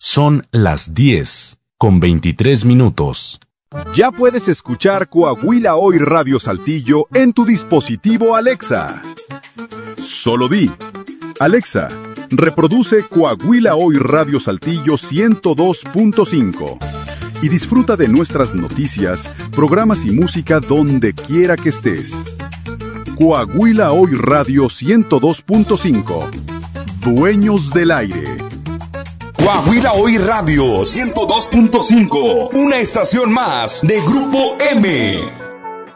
Son las 10:23. Ya puedes escuchar Coahuila Hoy Radio Saltillo en tu dispositivo Alexa. Solo di: Alexa, reproduce Coahuila Hoy Radio Saltillo 102.5 y disfruta de nuestras noticias, programas y música donde quiera que estés. Coahuila Hoy Radio 102.5. Dueños del aire. Coahuila Hoy Radio 102.5. Una estación más de Grupo M.